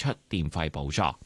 出電費補助。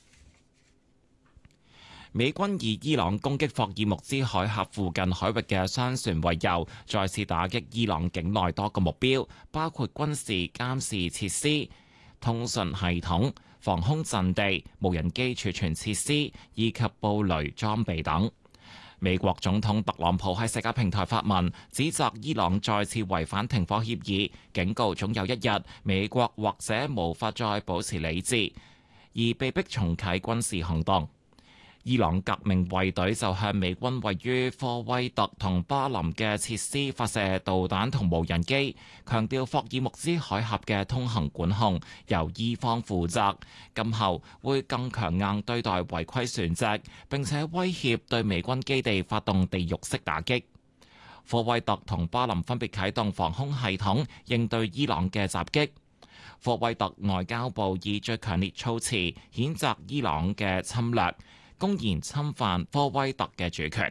美軍以伊朗攻擊霍爾木茲海峽附近海域嘅商船為由，再次打擊伊朗境內多個目標，包括軍事監視設施、通訊系統、防空陣地、無人機儲存設施以及布雷裝備等。美國總統特朗普喺社交平台發文，指責伊朗再次違反停火協議，警告總有一日美國或者無法再保持理智，而被迫重啟軍事行動。伊朗革命衛隊就向美軍位於科威特同巴林嘅設施發射導彈同無人機，強調霍爾木茲海峽嘅通行管控由伊方負責，今後會更強硬對待違規船隻，並且威脅對美軍基地發動地獄式打擊。科威特同巴林分別啟動防空系統應對伊朗嘅襲擊。科威特外交部以最強烈措辭譴責伊朗嘅侵略，公然侵犯科威特嘅主權。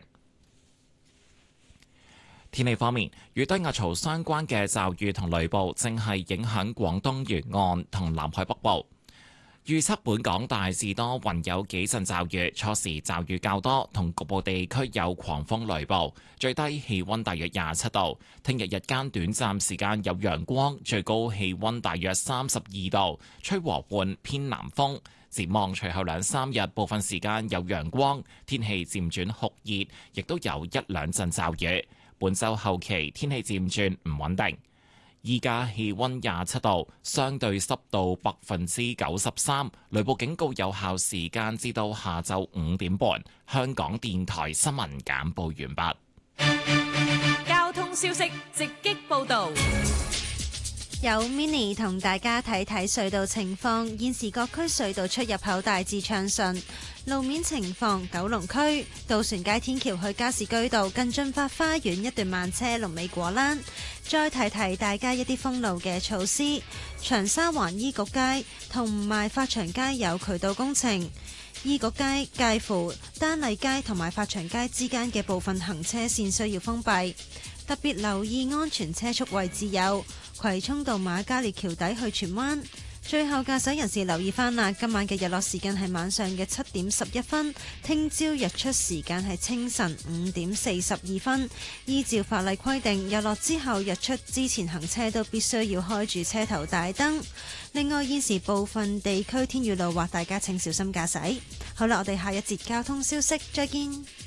天氣方面，與低壓槽相關嘅驟雨同雷暴正係影響廣東沿岸同南海北部。預測本港大致多雲，有幾陣驟雨，初時驟雨較多，同局部地區有狂風雷暴。最低氣溫大約27度。聽日日間短暫時間有陽光，最高氣溫大約32度，吹和緩偏南風。展望隨後2-3日，部分時間有陽光，天氣漸轉酷熱，亦都有1-2陣驟雨。本週後期天氣漸轉唔穩定。依家氣溫27度，相對濕度93%，雷暴警告有效時間至到下晝5點半。香港電台新聞簡報完畢。 交通消息直擊報道。 有 Mini 同大家睇睇隧道情況，現時各區隧道出入口大致暢順。路面情況，九龍區渡船街天橋去加士居道近駿發花園一段慢車，龍尾果欄。再提提大家一啲封路嘅措施，長沙灣醫局街同埋發祥街有渠道工程，醫局街介乎丹麗街同埋發祥街之間嘅部分行車線需要封閉，特別留意安全車速位置有葵涌道瑪嘉烈橋底去荃灣。最後駕駛人士留意翻啦，今晚嘅日落時間係晚上嘅7點11分，聽朝日出時間係清晨5點42分。依照法例規定，日落之後日出之前行車都必須要開住車頭大燈。另外，現時部分地區天雨路滑，大家請小心駕駛。好啦，我哋下一節交通消息再見。